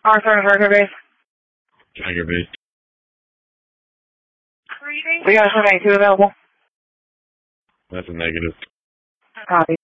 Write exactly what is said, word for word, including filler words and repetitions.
Arthur and Tiger Base. Tiger Base. We got a seven eight two available. That's a negative. Copy.